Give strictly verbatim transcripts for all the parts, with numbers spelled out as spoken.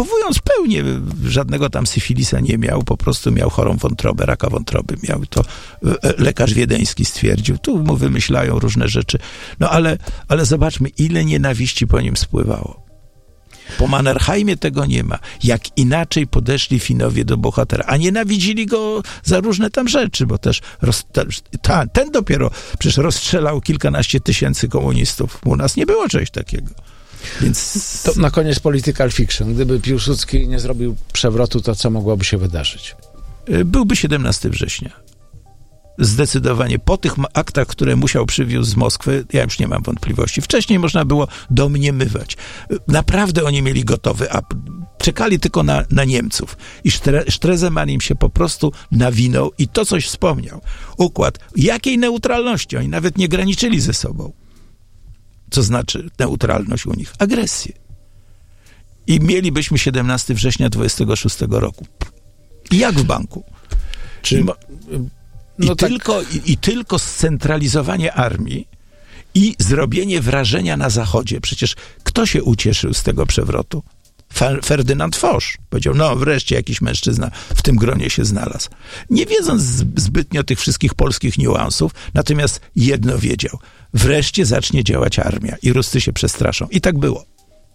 zachowując pełnię, żadnego tam syfilisa nie miał, po prostu miał chorą wątrobę, raka wątroby miał. To lekarz wiedeński stwierdził. Tu mu wymyślają różne rzeczy. No ale, ale zobaczmy, ile nienawiści po nim spływało. Po Mannerheimie tego nie ma. Jak inaczej podeszli Finowie do bohatera. A nienawidzili go za różne tam rzeczy, bo też roz, ta, ten dopiero przecież rozstrzelał kilkanaście tysięcy komunistów. U nas nie było czegoś takiego. Więc... To na koniec political fiction. Gdyby Piłsudski nie zrobił przewrotu, to co mogłoby się wydarzyć? Byłby siedemnastego września. Zdecydowanie po tych aktach, które musiał przywiózł z Moskwy, ja już nie mam wątpliwości. Wcześniej można było domniemywać. Naprawdę oni mieli gotowy, a czekali tylko na, na Niemców. I Stresemann im się po prostu nawinął i to coś wspomniał. Układ. Jakiej neutralności? Oni nawet nie graniczyli ze sobą. Co znaczy neutralność u nich? Agresję. I mielibyśmy siedemnastego września dwudziestego szóstego roku. Jak w banku. Czy... I, no tak. tylko, i, I tylko scentralizowanie armii i zrobienie wrażenia na Zachodzie. Przecież kto się ucieszył z tego przewrotu? Fer, Ferdynand Foch powiedział, no wreszcie jakiś mężczyzna w tym gronie się znalazł. Nie wiedząc zbytnio tych wszystkich polskich niuansów, natomiast jedno wiedział. Wreszcie zacznie działać armia i Ruscy się przestraszą. I tak było.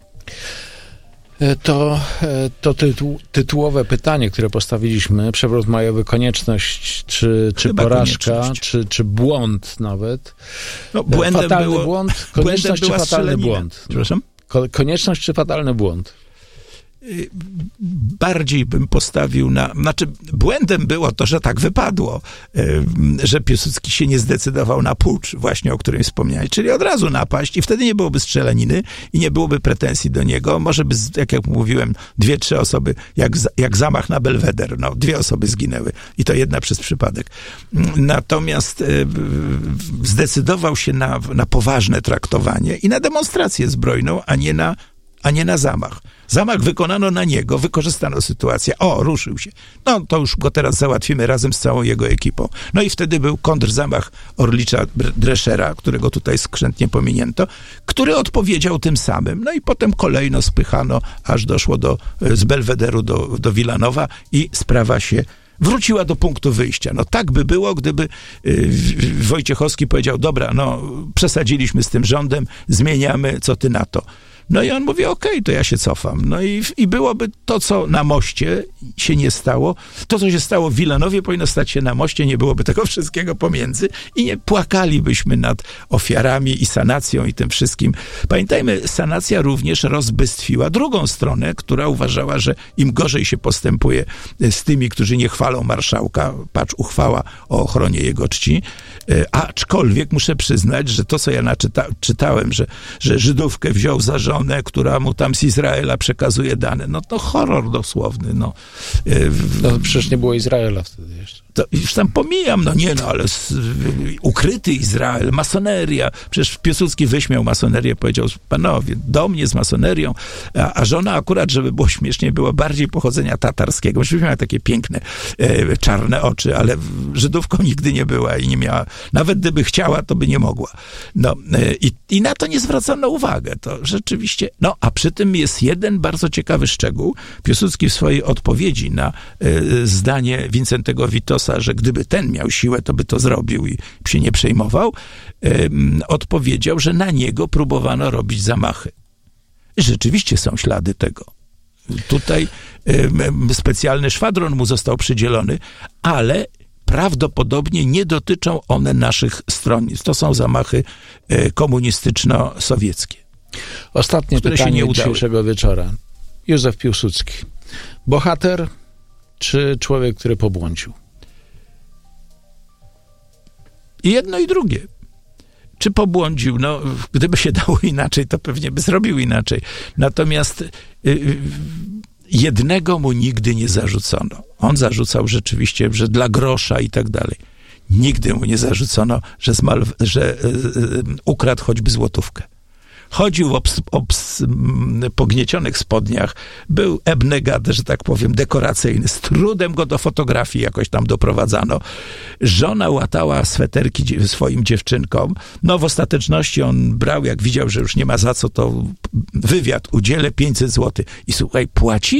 To, to tytuł, tytułowe pytanie, które postawiliśmy, przewrót majowy, konieczność czy, czy porażka, czy, czy błąd nawet. No, błędem fatalny było, błąd, konieczność czy fatalny strzelanina. błąd? Przepraszam? Ko- konieczność czy fatalny błąd? Bardziej bym postawił na... Znaczy, błędem było to, że tak wypadło, że Piłsudski się nie zdecydował na pucz, właśnie o którym wspomniałeś, czyli od razu napaść i wtedy nie byłoby strzelaniny i nie byłoby pretensji do niego. Może by, jak, jak mówiłem, dwie, trzy osoby, jak, jak zamach na Belweder, no, dwie osoby zginęły i to jedna przez przypadek. Natomiast zdecydował się na, na poważne traktowanie i na demonstrację zbrojną, a nie na a nie na zamach. Zamach wykonano na niego, wykorzystano sytuację. O, ruszył się. No, to już go teraz załatwimy razem z całą jego ekipą. No i wtedy był kontrzamach Orlicza Dreschera, którego tutaj skrzętnie pominięto, który odpowiedział tym samym. No i potem kolejno spychano, aż doszło do, z Belwederu do, do Wilanowa i sprawa się wróciła do punktu wyjścia. No tak by było, gdyby y, Wojciechowski powiedział, dobra, no przesadziliśmy z tym rządem, zmieniamy, co ty na to? No i on mówi, okej, okay, to ja się cofam. No i, i byłoby to, co na moście się nie stało. To, co się stało w Wilanowie, powinno stać się na moście, nie byłoby tego wszystkiego pomiędzy i nie płakalibyśmy nad ofiarami i sanacją i tym wszystkim. Pamiętajmy, sanacja również rozbestwiła drugą stronę, która uważała, że im gorzej się postępuje z tymi, którzy nie chwalą marszałka, patrz, uchwała o ochronie jego czci, aczkolwiek muszę przyznać, że to, co ja naczyta, czytałem, że, że Żydówkę wziął za żonę, która mu tam z Izraela przekazuje dane. No to horror dosłowny. No, no przecież nie było Izraela wtedy jeszcze. To już tam pomijam, no nie no, ale z, ukryty Izrael, masoneria. Przecież Piłsudski wyśmiał masonerię, powiedział, panowie, do mnie z masonerią, a, a żona akurat, żeby było śmiesznie, była bardziej pochodzenia tatarskiego. Myśmy miała takie piękne, e, czarne oczy, ale Żydówką nigdy nie była i nie miała, nawet gdyby chciała, to by nie mogła. No e, i, i na to nie zwracano uwagę. To rzeczywiście, no a przy tym jest jeden bardzo ciekawy szczegół. Piłsudski w swojej odpowiedzi na e, zdanie Wincentego Witosa, że gdyby ten miał siłę, to by to zrobił i się nie przejmował, um, odpowiedział, że na niego próbowano robić zamachy. Rzeczywiście są ślady tego. Tutaj um, specjalny szwadron mu został przydzielony, ale prawdopodobnie nie dotyczą one naszych stronnic. To są zamachy e, komunistyczno-sowieckie. Ostatnie pytanie dzisiejszego wieczora. Józef Piłsudski. Bohater czy człowiek, który pobłądził? I jedno i drugie. Czy pobłądził? No, gdyby się dało inaczej, to pewnie by zrobił inaczej. Natomiast y, jednego mu nigdy nie zarzucono. On zarzucał rzeczywiście, że dla grosza i tak dalej. Nigdy mu nie zarzucono, że, zmal, że y, y, ukradł choćby złotówkę. Chodził w obs, obs, pogniecionych spodniach, był abnegat, że tak powiem, dekoracyjny. Z trudem go do fotografii jakoś tam doprowadzano. Żona łatała sweterki swoim dziewczynkom. No w ostateczności on brał, jak widział, że już nie ma za co, to wywiad udzielę pięćset złotych. I słuchaj, płaci